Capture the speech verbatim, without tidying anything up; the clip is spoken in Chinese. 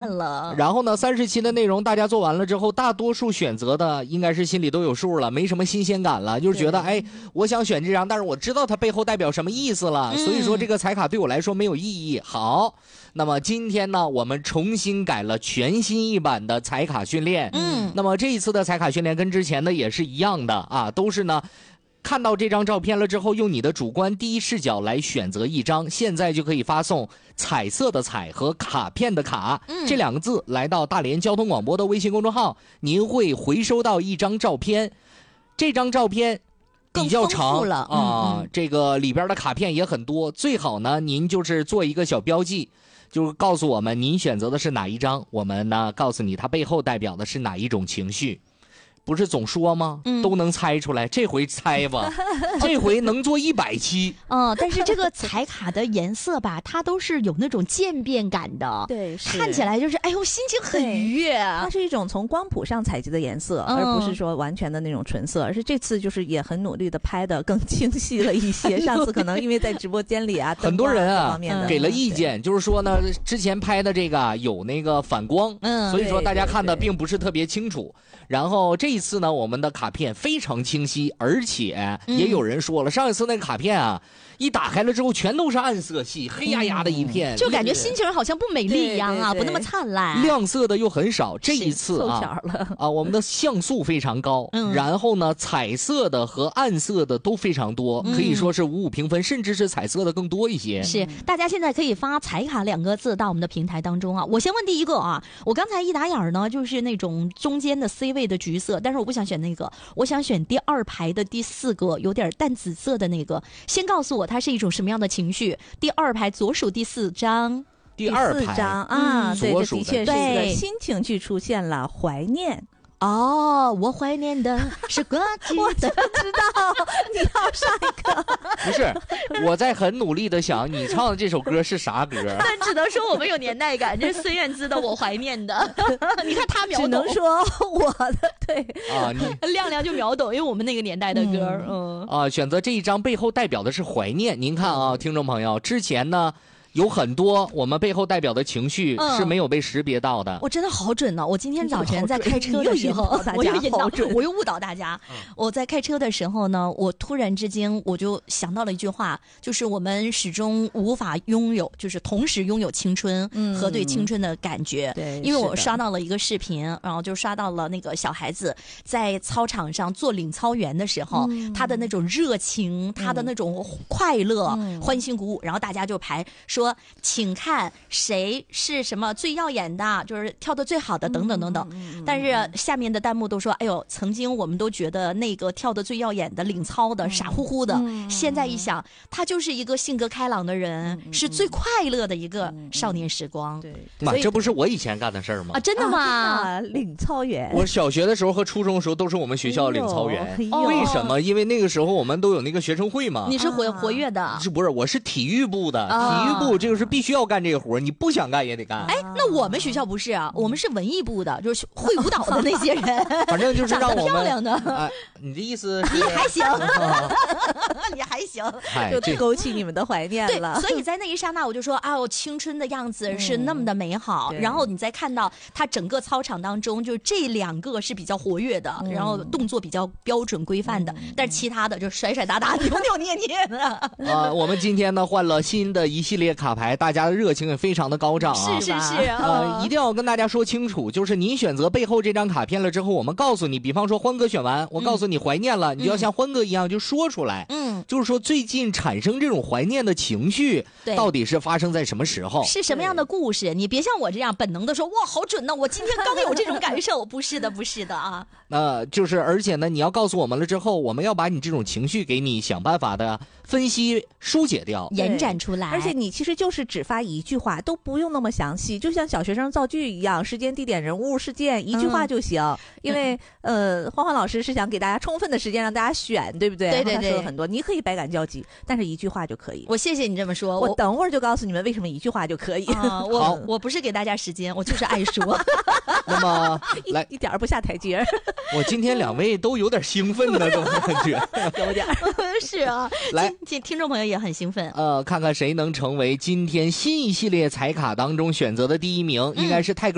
了。 然后呢，三十期的内容大家做完了之后，大多数选择的应该是心里都有数了，没什么新鲜感了，就是觉得哎，我想选这张，但是我知道它背后代表什么意思了，嗯、所以说这个彩卡对我来说没有意义。好，那么今天呢，我们重新改了全新一版的彩卡训练。嗯，那么这一次的彩卡训练跟之前的也是一样的啊，都是呢。看到这张照片了之后，用你的主观第一视角来选择一张，现在就可以发送彩色的彩和卡片的卡、嗯、这两个字来到大连交通广播的微信公众号，您会回收到一张照片，这张照片比较长了啊、嗯，这个里边的卡片也很多，最好呢您就是做一个小标记，就是告诉我们您选择的是哪一张，我们呢告诉你它背后代表的是哪一种情绪。不是总说吗、嗯、都能猜出来，这回猜吧这回能做一百期。 嗯，但是这个彩卡的颜色吧，它都是有那种渐变感的， 对， 看起来就是哎呦心情很愉悦。 它是一种从光谱上采集的颜色、嗯、而不是说完全的那种纯色，而是这次就是也很努力的拍的更清晰了一些上次可能因为在直播间里啊很多人啊方面的、 嗯、给了意见，就是说呢之前拍的这个有那个反光，嗯，所以说大家看的并不是特别清楚。然后这一次呢，我们的卡片非常清晰，而且也有人说了、嗯、上一次那个卡片啊一打开了之后全都是暗色系，黑压压的一片、嗯、 就感觉心情好像不美丽一样啊，不那么灿烂， 亮色的又很少。这一次啊啊我们的像素非常高、嗯、然后呢彩色的和暗色的都非常多、嗯、可以说是五五平分，甚至是彩色的更多一些。 是，大家现在可以发彩卡两个字到我们的平台当中啊。我先问第一个啊，我刚才一打眼呢就是那种中间的 C 位的橘色，但是我不想选那个，我想选第二排的第四个有点淡紫色的那个，先告诉我它是一种什么样的情绪。第二排左数第四张， 第二排张啊、嗯，对，这的确是一个新情绪出现了，怀念。 哦，我怀念的是过去的。 我就知道你要上一个。 不是，我在很努力的想你唱的这首歌是啥歌。 但只能说我们有年代感，这是孙燕姿的《我怀念的》。你看他秒懂， 只能说我的对啊，你亮亮就秒懂，因为我们那个年代的歌。嗯, 嗯啊，选择这一张背后代表的是怀念。您看啊，听众朋友，之前呢。有很多我们背后代表的情绪是没有被识别到的。 嗯、我真的好准呢、啊！我今天早晨在开车的时候，我又引导，我又误导大家。嗯、我在开车的时候呢，我突然之间我就想到了一句话，就是我们始终无法拥有，就是同时拥有青春和对青春的感觉。对、嗯，因为我刷到了一个视频，然后就刷到了那个小孩子在操场上做领操员的时候，嗯、他的那种热情，他的那种快乐、嗯、欢欣鼓舞，然后大家就排说。说请看谁是什么最耀眼的，就是跳得最好的等等等等、嗯嗯、但是下面的弹幕都说哎呦，曾经我们都觉得那个跳得最耀眼的领操的、嗯、傻乎乎的、嗯、现在一想他就是一个性格开朗的人、嗯、是最快乐的一个少年时光、嗯、 对，妈，这不是我以前干的事儿吗？ 啊，真的吗、 啊、领操员， 我小学的时候和初中的时候都是我们学校领操员、哎哎、为什么？因为那个时候我们都有那个学生会嘛。 你是活活跃的？ 是不是？我是体育部的、啊、体育部这个是必须要干这个活，你不想干也得干。 哎，那我们学校不是啊，我们是文艺部的，就是会舞蹈的那些人， 反正就是让我们漂亮的。 哎，你这意思是？ 你还行，你还行， 就勾起你们的怀念了。 对，所以在那一刹那，我就说啊，我青春的样子是那么的美好。嗯、然后你再看到他整个操场当中，就这两个是比较活跃的，嗯、然后动作比较标准规范的，嗯、但是其他的就甩甩打打、扭扭捏捏的。 啊，我们今天呢换了新的一系列卡牌，大家的热情也非常的高涨啊！ 是是是， 呃，一定要跟大家说清楚，就是您选择背后这张卡片了之后，我们告诉你，比方说欢哥选完，我告诉你怀念了，嗯、你就要像欢哥一样就说出来。嗯，就是说最近产生这种怀念的情绪，到底是发生在什么时候？ 是什么样的故事？你别像我这样本能的说，哇，好准呢！我今天刚有这种感受，不是的，不是的啊。 呃，就是而且呢，你要告诉我们了之后，我们要把你这种情绪给你想办法的分析疏解掉， 延展出来。 而且你其实就是只发一句话，都不用那么详细，就像小学生造句一样，时间、地点、人物、事件，一句话就行。嗯、因为呃，欢欢老师是想给大家充分的时间让大家选，对不对？ 对对对。 他说了很多，你可以百感交集，但是一句话就可以。 我谢谢你这么说， 我等会儿就告诉你们为什么一句话就可以。 啊、我我不是给大家时间，我就是爱说。 那么来一点儿不下台阶。 我今天两位都有点兴奋的，这种感觉有点是啊。 来， 听听众朋友也很兴奋。 呃，看看谁能成为今天新一系列彩卡当中选择的第一名，嗯、应该是泰戈